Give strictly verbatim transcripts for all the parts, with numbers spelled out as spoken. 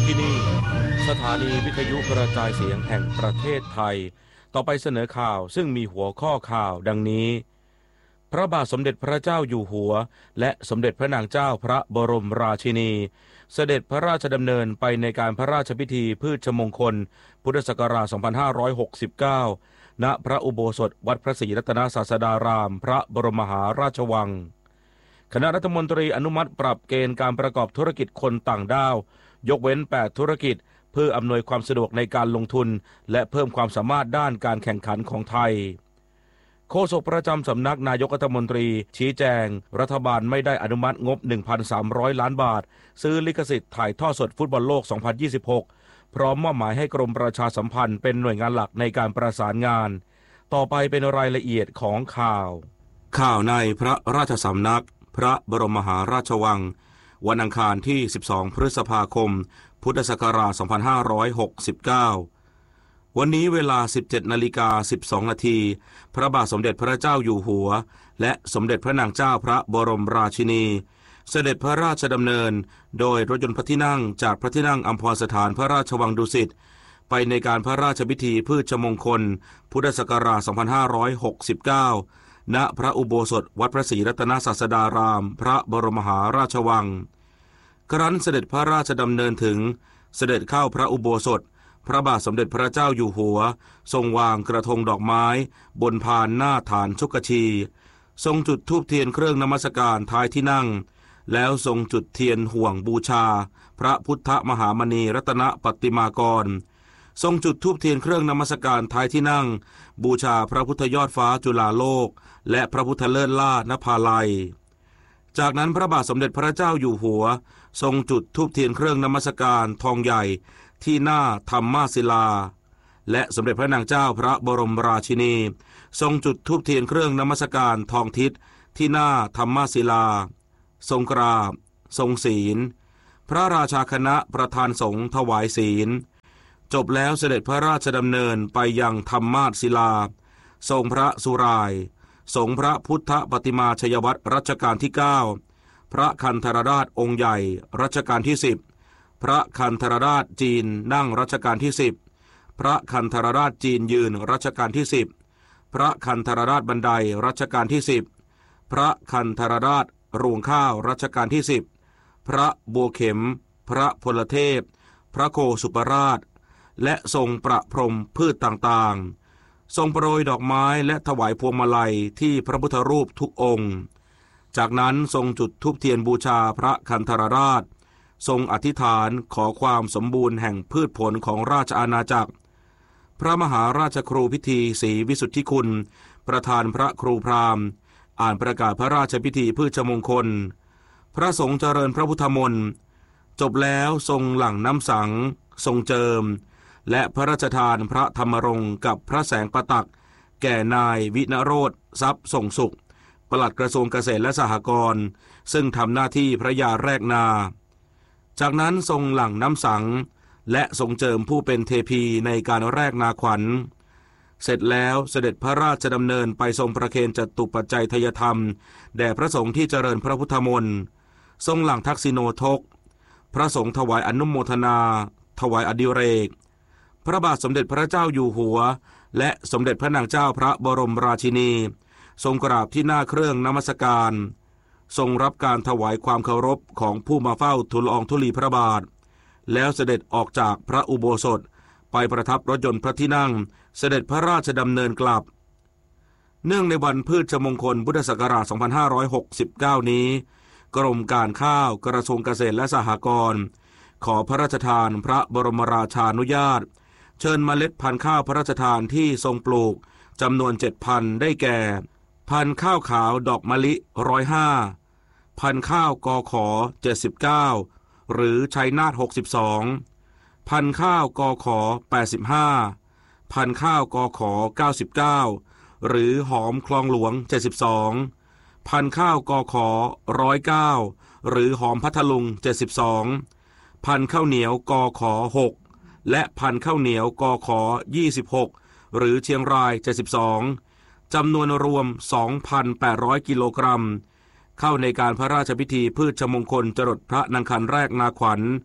ที่นี่สถานีวิทยุกระจายเสียงแห่งประเทศไทยต่อไปเสนอข่าวซึ่งมีหัวข้อข่าวดังนี้พระบาทสมเด็จพระเจ้าอยู่หัวและสมเด็จพระนางเจ้าพระบรมราชินีเสด็จพระราชดำเนินไปในการพระราชพิธีพืชมงคลพุทธศักราช สองพันห้าร้อยหกสิบเก้า ณ พระอุโบสถวัดพระศรีรัตนศาสดารามพระบรมมหาราชวังคณะรัฐมนตรีอนุมัติปรับเกณฑ์การประกอบธุรกิจคนต่างด้าวยกเว้นแปดธุรกิจเพื่ออำนวยความสะดวกในการลงทุนและเพิ่มความสามารถด้านการแข่งขันของไทยโฆษกประจำสำนักนายกรัฐมนตรีชี้แจงรัฐบาลไม่ได้อนุมัติงบ หนึ่งพันสามร้อย ล้านบาทซื้อลิขสิทธิ์ถ่ายทอดสดฟุตบอลโลก สองพันยี่สิบหก พร้อมมอบหมายให้กรมประชาสัมพันธ์เป็นหน่วยงานหลักในการประสานงานต่อไปเป็นรายละเอียดของข่าวข่าวในพระราชสำนักพระบรมมหาราชวังวันอังคารที่สิบสองพฤษภาคมพุทธศักราช สองพันห้าร้อยหกสิบเก้า วันนี้เวลา สิบเจ็ดนาฬิกาสิบสองนาทีพระบาทสมเด็จพระเจ้าอยู่หัวและสมเด็จพระนางเจ้าพระบรมราชินีเสด็จพระราชดำเนินโดยรถยนต์พระที่นั่งจากพระที่นั่งอัมพรสถานพระราชวังดุสิตไปในการพระราชพิธีพืชมงคลพุทธศักราช สองพันห้าร้อยหกสิบเก้า ณ พระอุโบสถวัดพระศรีรัตนศาสดารามพระบรมมหาราชวังครั้นเสด็จพระราชดำเนินถึงเสด็จเข้าพระอุโบสถพระบาทสมเด็จพระเจ้าอยู่หัวทรงวางกระทงดอกไม้บนพานหน้าฐานชุกชีทรงจุดธูปเทียนเครื่องนมัสการท้ายที่นั่งแล้วทรงจุดเทียนห่วงบูชาพระพุทธมหามณีรัตนปฏิมากรทรงจุดธูปเทียนเครื่องนมัสการท้ายที่นั่งบูชาพระพุทธยอดฟ้าจุฬาโลกและพระพุทธเลิศล่านภาลัยจากนั้นพระบาทสมเด็จพระเจ้าอยู่หัวทรงจุดธูปเทียนเครื่องนมัสการทองใหญ่ที่หน้าธรรมาศิลาและสมเด็จพระนางเจ้าพระบรมราชินีทรงจุดธูปเทียนเครื่องนมัสการทองทิศที่หน้าธรรมาศิลาทรงกราบทรงศีลพระราชาคณะประธานสงฆ์ถวายศีลจบแล้วเสด็จพระราชดำเนินไปยังธรรมาศิลาทรงพระสุรายทรงพระพุทธปฏิมาชัยวัตรรัชกาลที่เก้าพระคันธรราชองค์ใหญ่รัชกาลที่สิบพระคันธรราชจีนนั่งรัชกาลที่สิบพระคันธรราชจีนยืนรัชกาลที่สิบพระคันธรราชบันไดรัชกาลที่สิบพระคันธรราชรวงข้าวรัชกาลที่สิบพระบัวเข็มพระพลเทพพระโคสุปราชและทรงประพรมพืชต่างๆทรงโปรยดอกไม้และถวายพวงมาลัยที่พระพุทธรูปทุกองค์จากนั้นทรงจุดธูปเทียนบูชาพระคันธรราชทรงอธิษฐานขอความสมบูรณ์แห่งพืชผลของราชอาณาจักรพระมหาราชครูพิธีศรีวิสุทธิคุณประธานพระครูพราหมณ์อ่านประกาศพระราชพิธีพืชมงคลพระสงฆ์เจริญพระพุทธมนต์จบแล้วทรงหลั่งน้ำสังทรงเจิมและพระราชทานพระธรรมรงค์กับพระแสงประตักแก่นายวิณโรธทรัพย์ส่งสุขปลัดกระทรวงเกษตรและสหกรณ์ซึ่งทำหน้าที่พระยาแรกนาจากนั้นทรงหลั่งน้ำสังและทรงเจิมผู้เป็นเทพีในการแรกนาขวัญเสร็จแล้วเสด็จพระราชดำเนินไปทรงประเคนจตุปัจจัยทยธรรมแด่พระสงฆ์ที่เจริญพระพุทธมนต์ทรงหลั่งทักษิโนทกพระสงฆ์ถวายอนุโมทนาถวายอดิเรกพระบาทสมเด็จพระเจ้าอยู่หัวและสมเด็จพระนางเจ้าพระบรมราชินีทรงกราบที่หน้าเครื่องนมัสการทรงรับการถวายความเคารพของผู้มาเฝ้าทูลละอองธุลีพระบาทแล้วเสด็จออกจากพระอุโบสถไปประทับรถยนต์พระที่นั่งเสด็จพระราชดำเนินกลับเนื่องในวันพืชมงคลพุทธศักราช สองพันห้าร้อยหกสิบเก้า นี้กรมการข้าวกระทรวงเกษตรและสหกรณ์ขอพระราชทานพระบรมราชานุญาตเชิญเมล็ดพันธุ์ข้าวพระราชทานที่ทรงปลูกจำนวน เจ็ดพันธุ์ได้แก่พันธุ์ข้าวขาวดอกมะลิหนึ่งร้อยห้าพันธุ์ข้าวกขเจ็ดสิบเก้าหรือชัยนาทหกสิบสองพันธุ์ข้าวกขแปดสิบห้าพันธุ์ข้าวกขเก้าสิบเก้าหรือหอมคลองหลวงเจ็ดสิบสองพันธุ์ข้าวกขหนึ่งร้อยเก้าหรือหอมพัทลุงเจ็ดสิบสองพันธุ์ข้าวเหนียวกขหกและพันธุ์ข้าวเหนียวกขยี่สิบหกหรือเชียงรายเจ็ดสิบสองจำนวนรวม สองพันแปดร้อย กิโลกรัมเข้าในการพระราชพิธีพืชมงคลจรดพระนางคันแรกนาขวัญ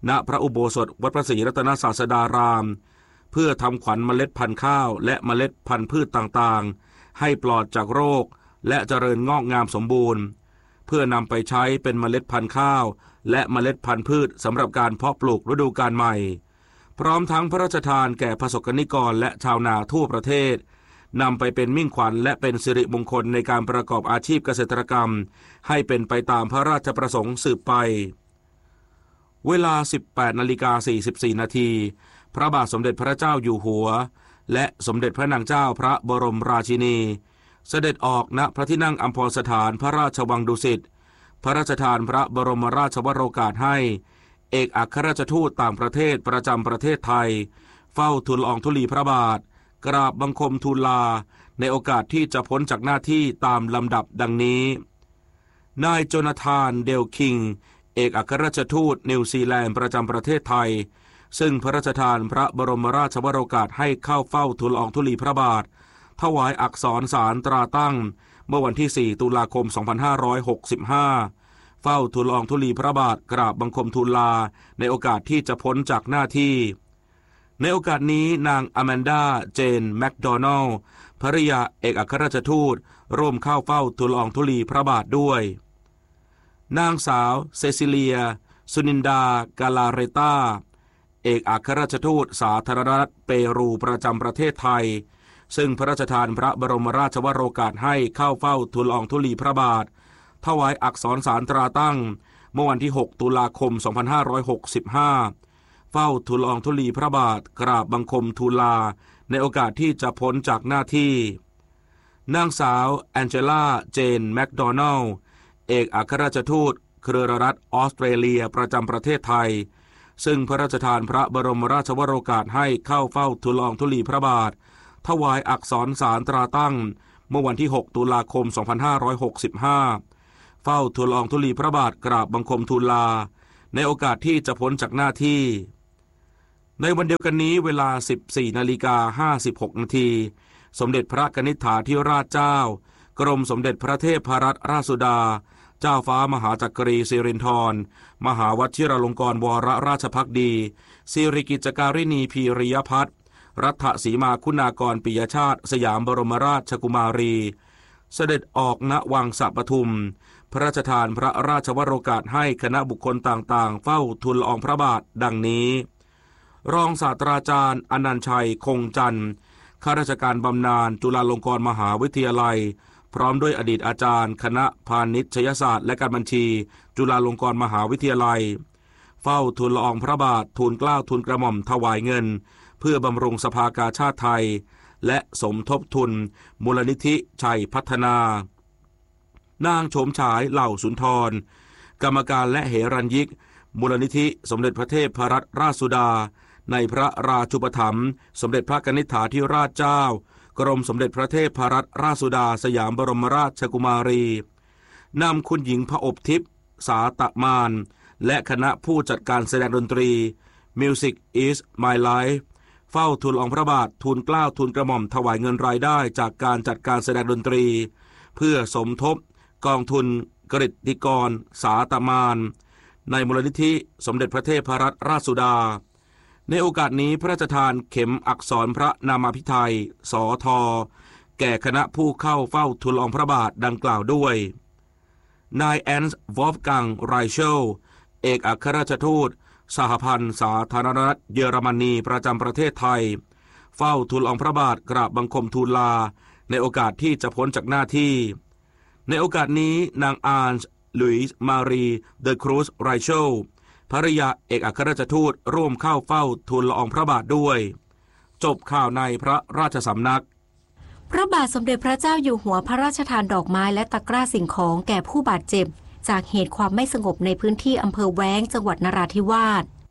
ณพระอุโบสถวัดพระศรีรัตนศาสดารามเพื่อทำขวัญเมล็ดพันธุ์ข้าวและเมล็ดพันธุ์พืชต่างๆให้ปลอดจากโรคและเจริญงอกงามสมบูรณ์เพื่อนำไปใช้เป็นเมล็ดพันธุ์ข้าวและเมล็ดพันธุ์พืชสำหรับการเพาะปลูกฤดูกาลใหม่พร้อมทั้งพระราชทานแก่ประสบกนิกรและชาวนาทั่วประเทศนำไปเป็นมิ่งขวัญและเป็นสิริมงคลในการประกอบอาชีพเกษตรกรรมให้เป็นไปตามพระราชประสงค์สืบไปเวลา สิบแปดนาฬิกาสี่สิบสี่นาทีพระบาทสมเด็จพระเจ้าอยู่หัวและสมเด็จพระนางเจ้าพระบรมราชินีเสด็จออกณพระที่นั่งอัมพรสถานพระราชวังดุสิตพระราชทานพระบรมราชวโรกาสให้เอกอัครราชทูตต่างประเทศประจำประเทศไทยเฝ้าทูลละอองธุลีพระบาทกราบบังคมทูลลาในโอกาสที่จะพ้นจากหน้าที่ตามลำดับดังนี้นายโจนาธานเดลคิงเอกอัครราชทูตนิวซีแลนด์ประจำประเทศไทยซึ่งพระราชทานพระบรมราชวโรกาสให้เข้าเฝ้าทูลละอองธุลีพระบาทถวายอักษรสารตราตั้งเมื่อวันที่สี่ตุลาคมสองพันห้าร้อยหกสิบห้าเฝ้าทูลละอองธุลีพระบาทกราบบังคมทูลลาในโอกาสที่จะพ้นจากหน้าที่ในโอกาสนี้นางอแมนดาเจนแมคโดนัลด์ภริยาเอกอัครราชทูตร่วมเข้าเฝ้าทูลละอองธุลีพระบาทด้วยนางสาวเซซิเลียสุนินดากาลาเรตาเอกอัครราชทูตสาธารณรัฐเปรูประจำประเทศไทยซึ่งพระราชทานพระบรมราชวโรกาสให้เข้าเฝ้าทูลละอองธุลีพระบาทถวายอักษรสารตราตั้งเมื่อวันที่หกตุลาคมสองพันห้าร้อยหกสิบห้าเฝ้าทูลละอองธุลีพระบาทกราบบังคมทูลลาในโอกาสที่จะพ้นจากหน้าที่นางสาวแองเจล่าเจนแมคโดนัลด์เอกอัครราชทูตเครือรัฐออสเตรเลียประจำประเทศไทยซึ่งพระราชทานพระบรมราชวโรกาสให้เข้าเฝ้าทูลละอองธุลีพระบาทถวายอักษรสารตราตั้งเมื่อวันที่หกตุลาคมสองพันห้าร้อยหกสิบห้าเฝ้าทูลละอองธุลีพระบาทกราบบังคมทูลลาในโอกาสที่จะพ้นจากหน้าที่ในวันเดียวกันนี้เวลา สิบสี่นาฬิกาห้าสิบหกนาทีสมเด็จพระกนิษฐาธิราชเจ้ากรมสมเด็จพระเทพรัตนราชสุดาเจ้าฟ้ามหาจักรีสิรินธรมหาวชิราลงกรณ์วรราชภักดีสิริกิจการินีพีริยพัฒน์รัฐสีมาคุณากรปิยชาติสยามบรมราชกุมารีเสด็จออกณวังสะปทุมพระราชทานพระราชวโรกาสให้คณะบุคคลต่างๆเฝ้าทูลละอองพระบาทดังนี้รองศาสตราจารย์อนันต์ชัยคงจันทร์ข้าราชการบำนาญจุฬาลงกรณ์มหาวิทยาลัยพร้อมด้วยอดีตอาจารย์คณะพาณิชยศาสตร์และการบัญชีจุฬาลงกรณ์มหาวิทยาลัยเฝ้าทูลละอองพระบาททูลเกล้าทูลกระหม่อมถวายเงินเพื่อบำรุงสภากาชาดไทยและสมทบทุนมูลนิธิชัยพัฒนานางโฉมฉายเหล่าสุนทรกรรมการและเหรัญยิกมูลนิธิสมเด็จพระเทพรัตนราชสุดาในพระราชูปถัมภ์สมเด็จพระกนิษฐาธิราชเจ้ากรมสมเด็จพระเทพรัตนราชสุดาสยามบรมราชกุมารีนำคุณหญิงพระอบทิพย์สาตมานและคณะผู้จัดการแสดงดนตรี Music is my life เฝ้าทูลละอองพระบาททูลเกล้าทูลกระหม่อมถวายเงินรายได้จากการจัดการแสดงดนตรีเพื่อสมทบกองทุนกฤษฎิกรสาตมานในมูลนิธิสมเด็จพระเทพรัตนราชสุดาในโอกาสนี้พระราชทานเข็มอักษรพระนามาภิไธยสทแก่คณะผู้เข้าเฝ้าทูลละอองพระบาทดังกล่าวด้วยนายแอนส์วอล์ฟกังไรเชลเอกอัครราชทูตสหพันธ์สาธารณรัฐเยอรมนีประจำประเทศไทยเฝ้าทูลละอองพระบาทกราบบังคมทูลลาในโอกาสที่จะพ้นจากหน้าที่ในโอกาสนี้นางอาร์นส์ลุยส์มารีเดอครูซไรเชลภริยาเอกอัครราชทูตร่วมเข้าเฝ้าทูลละอองพระบาทด้วยจบข่าวในพระราชสำนักพระบาทสมเด็จพระเจ้าอยู่หัวพระราชทานดอกไม้และตะกร้าสิ่งของแก่ผู้บาดเจ็บจากเหตุความไม่สงบในพื้นที่อำเภอแว้งจังหวัดนราธิวาส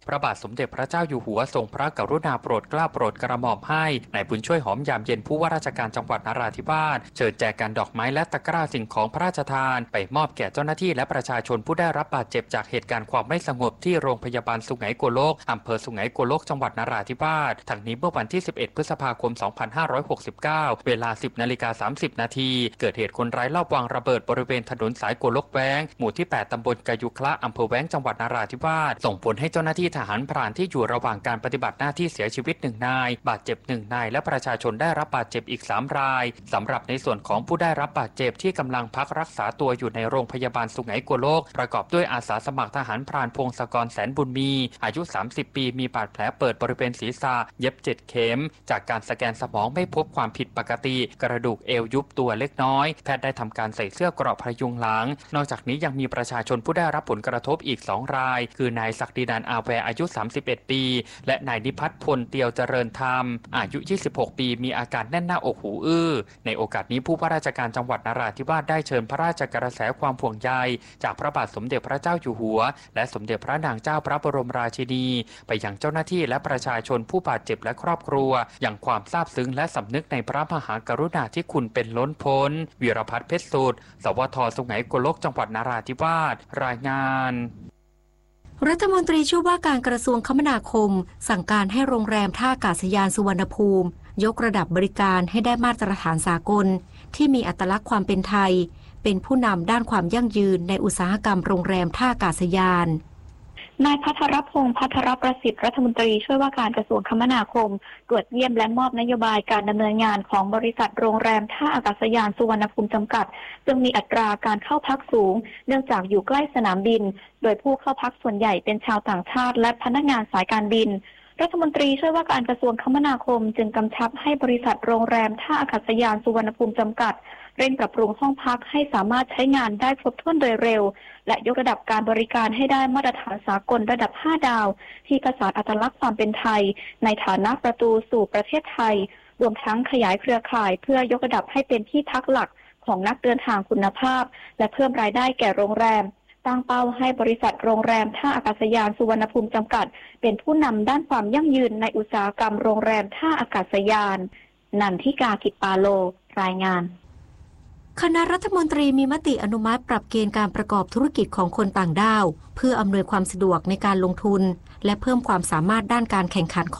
พระบาทสมเด็จพระเจ้าอยู่หัวทรงพระกรุณาโปรดเกล้าโปรดกระหม่อมให้นายบุญช่วยหอมยามเย็นผู้ว่าราชการจังหวัดนราธิวาสเชิญแจกการดอกไม้และตะกร้าสิ่งของพระราชทานไปมอบแก่เจ้าหน้าที่และประชาชนผู้ได้รับบาดเจ็บจากเหตุการณ์ความไม่สงบที่โรงพยาบาลสุไหงโกลกอำเภอสุไหงโกลกจังหวัดนราธิวาสทั้งนี้เมื่อวันที่สิบเอ็ดพฤษภาคมสองพันห้าร้อยหกสิบเก้าเวลา สิบนาฬิกาสามสิบนาทีเกิดเหตุคนร้ายลอบวางระเบิดบริเวณถนนสายโกลกแว้งหมู่ที่แปดตำบลกายุคละอำเภอแว้งจังหวัดนราธิวาสส่งผลให้เจ้าหน้าที่ทหารพรานที่อยู่ระหว่างการปฏิบัติหน้าที่เสียชีวิตหนึ่งนายบาดเจ็บหนึ่งนายและประชาชนได้รับบาดเจ็บอีกสามรายสำหรับในส่วนของผู้ได้รับบาดเจ็บที่กำลังพักรักษาตัวอยู่ในโรงพยาบาลสุไหงโกลกประกอบด้วยอาสาสมัครทหารพรานพงศกรแสนบุญมีอายุสามสิบปีมีบาดแผลเปิดบริเวณศีรษะเย็บเจ็ดเข็มจากการสแกนสมองไม่พบความผิดปกติกระดูกเอวยุบตัวเล็กน้อยแพทย์ได้ทำการใส่เสื้อเกราะพยุงหลังนอกจากนี้ยังมีประชาชนผู้ได้รับผลกระทบอีกสองรายคือนายศักดินันท์อาแวอายุสามสิบเอ็ดปีและนายนิพัฒน์พลเตียวเจริญธรรมอายุยี่สิบหกปีมีอาการแน่นหน้าอกหูอื้อในโอกาสนี้ผู้ว่าราชการจังหวัดนราธิวาสได้เชิญพระราชกระแสความห่วงใยจากพระบาทสมเด็จพระเจ้าอยู่หัวและสมเด็จพระนางเจ้าพระบรมราชินีไปยังเจ้าหน้าที่และประชาชนผู้บาดเจ็บและครอบครัวอย่างความซาบซึ้งและสำนึกในพระมหากรุณาธิคุณเป็นล้นพ้นวีรพัฒน์เพชรสุดสวทสุไหงโกลกจังหวัดนราธิวาสรายงานรัฐมนตรีช่วยว่าการกระทรวงคมนาคมสั่งการให้โรงแรมท่าอากาศยานสุวรรณภูมิยกระดับบริการให้ได้มาตรฐานสากลที่มีอัตลักษณ์ความเป็นไทยเป็นผู้นำด้านความยั่งยืนในอุตสาหกรรมโรงแรมท่าอากาศยานนายภัทรพงษ์พัทรประสิทธิ์รัฐมนตรีช่วยว่าการกระทรวงคมนาคมตรวจเยี่ยมและมอบนโยบายการดำเนินงานของบริษัทโรงแรมท่าอากาศยานสุวรรณภูมิจำกัดซึ่งมีอัตราการเข้าพักสูงเนื่องจากอยู่ใกล้สนามบินโดยผู้เข้าพักส่วนใหญ่เป็นชาวต่างชาติและพนักงานสายการบินรัฐมนตรีช่วยว่าการกระทรวงคมนาคมจึงกำชับให้บริษัทโรงแรมท่าอากาศยานสุวรรณภูมิจำกัดเร่งปรับปรุงห้องพักให้สามารถใช้งานได้ครบถ้วนโดยเร็วและยกระดับการบริการให้ได้มาตรฐานสากลระดับห้าดาวที่ผสานอัตลักษณ์ความเป็นไทยในฐานะประตูสู่ประเทศไทยรวมทั้งขยายเครือข่ายเพื่อยกระดับให้เป็นที่พักหลักของนักเดินทางคุณภาพและเพิ่มรายได้แก่โรงแรมตั้งเป้าให้บริษัทโรงแรมท่าอากาศยานสุวรรณภูมิจำกัดเป็นผู้นำด้านความยั่งยืนในอุตสาหกรรมโรงแรมท่าอากาศยานนันทิกากิจปาโลรายงานคณะรัฐมนตรีมีมติอนุมัติปรับเกณฑ์การประกอบธุรกิจของคนต่างด้าวเพื่ออำนวยความสะดวกในการลงทุนและเพิ่มความสามารถด้านการแข่งขัน